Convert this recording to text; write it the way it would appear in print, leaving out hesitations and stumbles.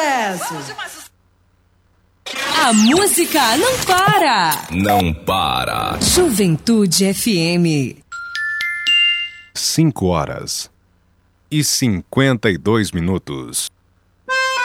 sucesso! A música não para! Não para. Juventude FM. 5 horas e 52 minutos.